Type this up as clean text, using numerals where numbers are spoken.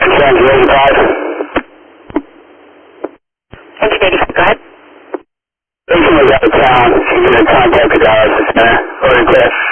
Go ahead. Patient was out of town. She's going to contact the dialysis center or the test.